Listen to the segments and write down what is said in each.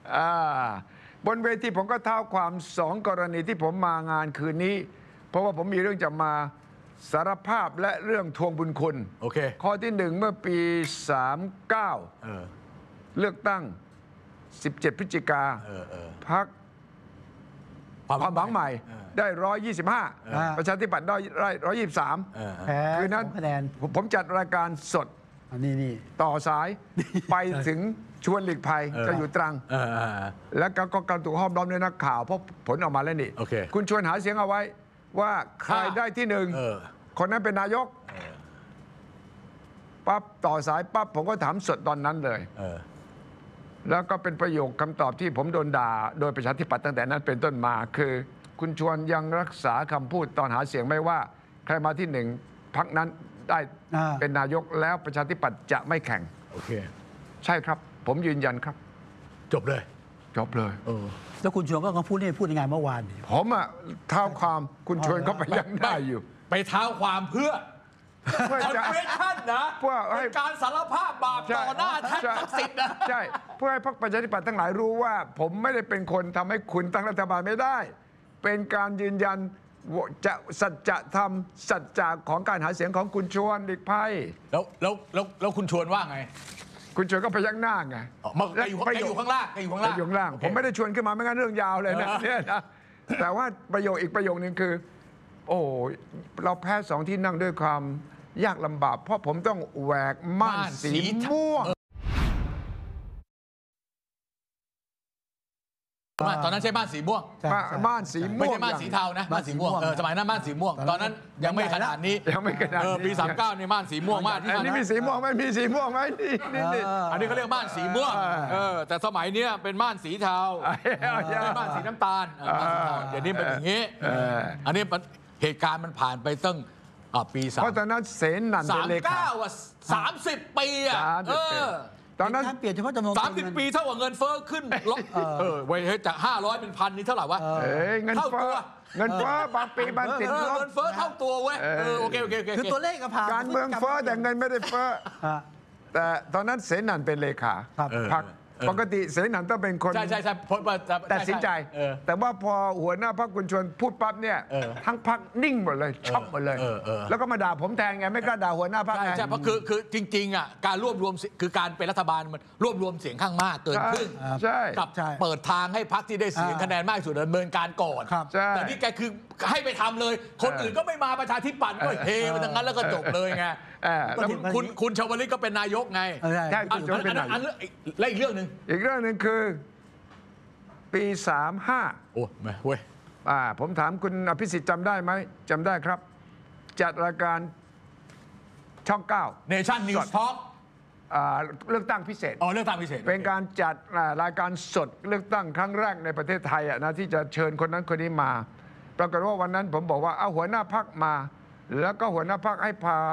บนเวทีผมก็เท้าความ2 กรณีที่ผมมางานคืนนี้ เพราะว่าผมมีเรื่องจะมาสารภาพและเรื่องทวงบุญคุณโอเคข้อที่1เมื่อปี39เลือกตั้ง17 พฤศจิกาพรรคความหวังใหม่ได้125ประชาธิปัตย์ได้123 แพ้คือนั้นคะแนนผมจัดรายการสดนี่ต่อสายไปถึงชวนหลีกภัยจะอยู่ตรังแล้วก็การถูกห้อมล้อมด้วยนักข่าวเพราะผลออกมาแล้วนี่คุณชวนหาเสียงเอาไว้ว่าใครได้ที่1คนนั้นเป็นนายกปั๊บต่อสายปั๊บผมก็ถามสดตอนนั้นเลยแล้วก็เป็นประโยคคำตอบที่ผมโดนด่าโดยประชาธิปัตย์ตั้งแต่นั้นเป็นต้นมาคือคุณชวนยังรักษาคำพูดตอนหาเสียงไม่ว่าใครมาที่1พรรคนั้นได้เป็นนายกแล้วประชาธิปัตย์จะไม่แข่งโอเคใช่ครับผมยืนยันครับจบเลยแล้วคุณชวนก็พูดยังไงเมื่อวานผมเท้าความคุณชวนก็ไปยังได้อยู่ไปเท้าความเพื่อคอนเฟสชั่นนะเป็นการสารภาพบาปต่อหน้าท่านศักดิ์สิทธิ์นะใช่เพื่อให้พรรคประชาธิปัตย์ทั้งหลายรู้ว่าผมไม่ได้เป็นคนทำให้คุณตั้งรัฐบาลไม่ได้เป็นการยืนยันจะสัจธรรมสัจจะของการหาเสียงของคุณชวนหลีกภัยแล้วคุณชวนว่าไงคุณชวนก็พยักหน้าไงแกอยู่ข้างล่างผมไม่ได้ชวนขึ้นมาไม่งั้นเรื่องยาวเลยนะเนี่ยนะแต่ว่าประโยคอีกประโยคนึงคือโอ้เราแพ้2 ที่นั่งด้วยความยากลำบากเพราะผมต้องแหวกม่านสีม่วงตอนนั้นใช่ม่านสีม่วงม่านสีม่วงไม่ใช่ม่านสีเทานะม่านสีม่วงสมัยนั้นม่านสีม่วงตอนนั้นยังไม่ขนาดนี้ปี39นี่ม่านสีม่วงมากอันนี้มีสีม่วงไหมมีสีม่วงไหมนี่อันนี้เขาเรียกม่านสีม่วงแต่สมัยนี้เป็นม่านสีเทาม่านสีน้ำตาลเดี๋ยวนี้เป็นอย่างนี้อันนี้เหตุการณ์มันผ่านไปตั้งปี3 เพราะตอนนั้นเสนันเป็นเลขา 30 ปีตอนนั้นเปลี่ยนเฉพาะจำนวน 30 ปีเท่ากับเงินเฟ้อขึ้นไว้จาก500เป็น1,000นี่เท่าไหร่วะเงินเฟ้อบางปีบางติดเงินเฟ้อเท่าตัวเว้ยโอเคคือตัวเลขก็ผ่านการเมืองเฟ้อแต่เงินไม่ได้เฟ้อแต่ตอนนั้นเสนันเป็นเลขาพรรคปกติเสนันต้องเป็นคนใช่ตัดสินใจแต่ว่าพอหัวหน้าพรรคคุณชวนพูดปั๊บเนี่ยทั้งพรรคนิ่งหมดเลยช็อกหมดเลยแล้วก็มาด่าผมแทนไงไม่กล้าด่าหัวหน้าพรรคใช่เพราะคือจริงๆการรวบรวมคือการเป็นรัฐบาลมันรวบรวมเสียงข้างมากเกินครึ่งกับเปิดทางให้พรรคที่ได้เสียงคะแนนมากที่สุดดำเนินการก่อนแต่นี่แกคือให้ไปทำเลยคนอื่นก็ไม่มาประชาธิปัตย์ก็เฮไปทั้งนั้นแล้วก็จบเลยไงแล้วคุณชวลิตก็เป็นนายกไงใช่คุณชวลิตเป็นนายกและอีกเรื่องหนึ่งคือปี35 โอ้ไม่เว้ยผมถามคุณอภิสิทธิ์จำได้ไหมจำได้ครับจัดรายการช่อง9 Nation News Talk เลือกตั้งพิเศษเลือกตั้งพิเศษเป็นการจัดรายการสดเลือกตั้งครั้งแรกในประเทศไทยนะที่จะเชิญคนนั้นคนนี้มาปรากฏว่าวันนั้นผมบอกว่าเอาหัวหน้าพรรคมาแล้วก็หัวหน้าพรรคให้พา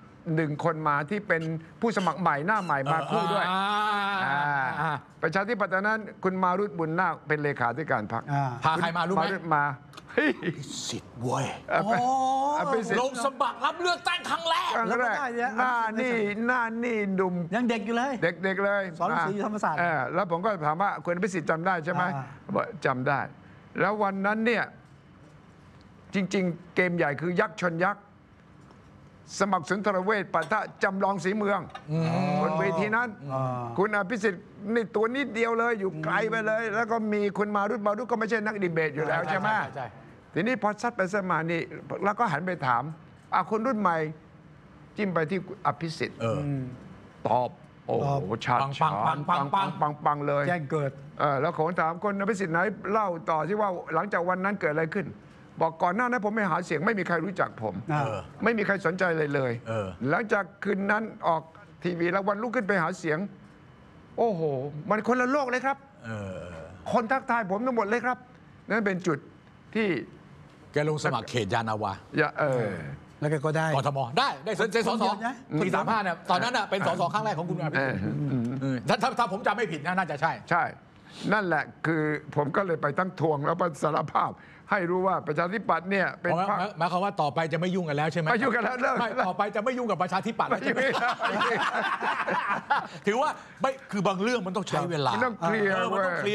1 คนมาที่เป็นผู้สมัครใหม่หน้าใหม่มาคู่ด้วยประชาธิปัตย์นั้นคุณมารุตบุญนาคเป็นเลขาธิการพรรคพาใครมารู้ไหมมาสิทธิ์เว้ยลงสมัครรับเลือกตั้งครั้งแรกหน้านี่หนุ่มยังเด็กอยู่เลยเด็กเลยสอนหนังสือธรรมศาสตร์แล้วผมก็ถามว่าคุณอภิสิทธิ์จำได้ใช่ไหมจำได้แล้ววันนั้นเนี่ยจริงๆเกมใหญ่คือยักษ์ชนยักษ์สมัครสุนทรเวชปะทะจำลองสีเมืองบนเวทีนั้นคุณอภิสิทธิ์นี่ตัวนิดเดียวเลยอยู่ไกลไปเลยแล้วก็มีคุณมารุตก็ไม่ใช่นักดีเบตอยู่แล้วใช่ไหมทีนี้พอซัดไปซัดมานี่แล้วก็หันไปถามคนรุ่นใหม่จิ้มไปที่อภิสิทธิ์ตอบโอ้โหชัดปังเลยแจ้งเกิดแล้วผมถามคนอภิสิทธิ์ไหนเล่าต่อที่ว่าหลังจากวันนั้นเกิดอะไรขึ้นบอกก่อนหน้านั้นผมไม่หาเสียงไม่มีใครรู้จักผมไม่มีใครสนใจเลยหลังจากคืนนั้นออกทีวีแล้ววันลุกขึ้นไปหาเสียงโอ้โหมันคนละโลกเลยครับคนทักทายผมทั้งหมดเลยครับนั่นเป็นจุดที่แกลงสมัครเขตยานาวาแล้วแกก็ได้กทมได้เซ็นสสปี35เนี่ยตอนนั้นเป็นสสครั้งแรกของคุณถ้าผมจำไม่ผิดน่าจะใช่นั่นแหละคือผมก็เลยไปตั้งทวงแล้วสารภาพให้รู้ว่าประชาธิปัตย์เนี่ยเป็นพรรคหมายความว่าต่อไปจะไม่ยุ่งกันแล้วใช่ไหมไม่ยุ่งกันแล้วไม่ต่อไปจะไม่ยุ่งกับประชาธิปัตย์ถือว่าไม่คือบางเรื่องมันต้องใช้เวลาต้องเคลียร์